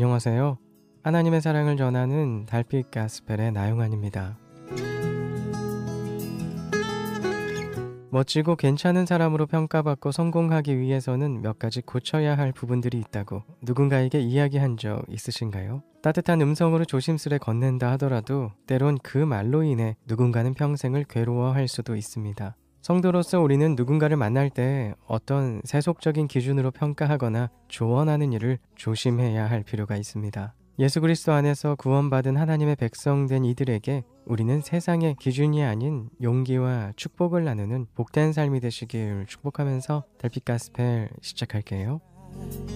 안녕하세요. 하나님의 사랑을 전하는 달빛 가스펠의 나용환입니다. 멋지고 괜찮은 사람으로 평가받고 성공하기 위해서는 몇 가지 고쳐야 할 부분들이 있다고 누군가에게 이야기한 적 있으신가요? 따뜻한 음성으로 조심스레 건넨다 하더라도 때론 그 말로 인해 누군가는 평생을 괴로워할 수도 있습니다. 성도로서 우리는 누군가를 만날 때 어떤 세속적인 기준으로 평가하거나 조언하는 일을 조심해야 할 필요가 있습니다. 예수 그리스도 안에서 구원받은 하나님의 백성된 이들에게 우리는 세상의 기준이 아닌 용기와 축복을 나누는 복된 삶이 되시길 축복하면서 달빛 가스펠 시작할게요.